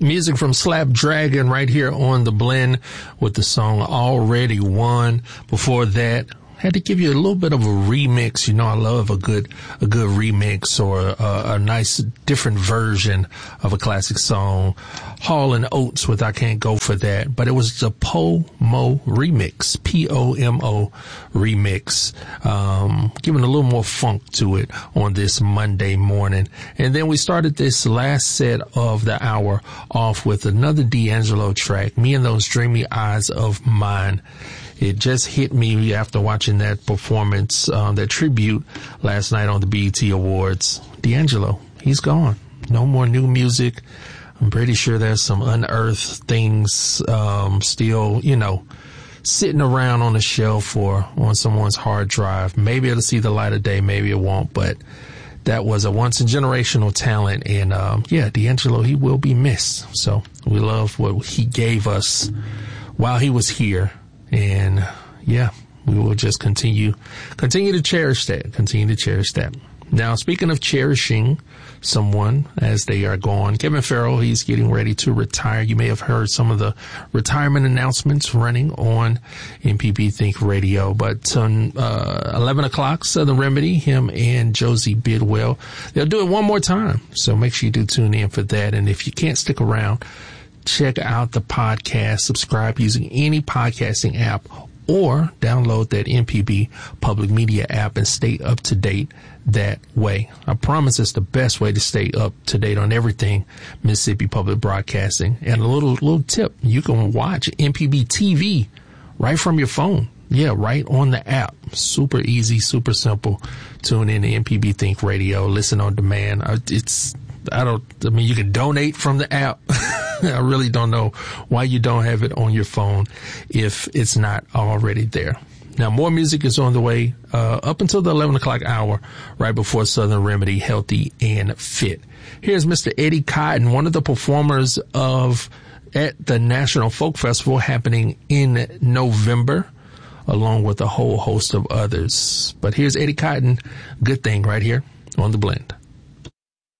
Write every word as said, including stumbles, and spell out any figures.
Music from Slap Dragon right here on The Blend with the song Already Won. Before that, had to give you a little bit of a remix. You know, I love a good, a good remix or a, a nice different version of a classic song. Hall and Oates with I Can't Go For That, but it was the Pomo remix, P O M O remix, um, giving a little more funk to it on this Monday morning. And then we started this last set of the hour off with another D'Angelo track, Me and Those Dreamy Eyes of Mine. It just hit me after watching that performance, um, that tribute last night on the B E T Awards. D'Angelo, he's gone. No more new music. I'm pretty sure there's some unearthed things, um, still, you know, sitting around on the shelf or on someone's hard drive. Maybe it'll see the light of day, maybe it won't, but that was a once in generational talent. And, um, yeah, D'Angelo, he will be missed. So we love what he gave us while he was here. And yeah, we will just continue, continue to cherish that, continue to cherish that. Now, speaking of cherishing someone as they are gone, Kevin Farrell, he's getting ready to retire. You may have heard some of the retirement announcements running on M P B Think Radio, but on uh, eleven o'clock, Southern Remedy, him and Josie Bidwell, they'll do it one more time. So make sure you do tune in for that. And if you can't stick around, check out the podcast, subscribe using any podcasting app, or download that M P B Public Media app and stay up to date that way. I promise it's the best way to stay up to date on everything Mississippi Public Broadcasting. And a little little tip, you can watch M P B T V right from your phone. Yeah, right on the app. Super easy, super simple. Tune in to M P B Think Radio, listen on demand. It's I don't, I mean, you can donate from the app. I really don't know why you don't have it on your phone if it's not already there. Now, more music is on the way, uh, up until the eleven o'clock hour, right before Southern Remedy, Healthy and Fit. Here's Mister Eddie Cotton, one of the performers of, at the National Folk Festival happening in November, along with a whole host of others. But here's Eddie Cotton, Good Thing, right here on The Blend.